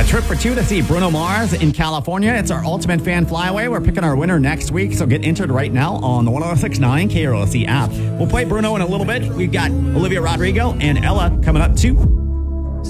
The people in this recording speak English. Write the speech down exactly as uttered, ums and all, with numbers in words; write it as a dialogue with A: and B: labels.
A: trip for two to see Bruno Mars in California. It's our Ultimate Fan Flyaway. We're picking our winner next week, so get entered right now on the one oh six point nine K R O C app. We'll play Bruno in a little bit. We've got Olivia Rodrigo and Ella coming up too.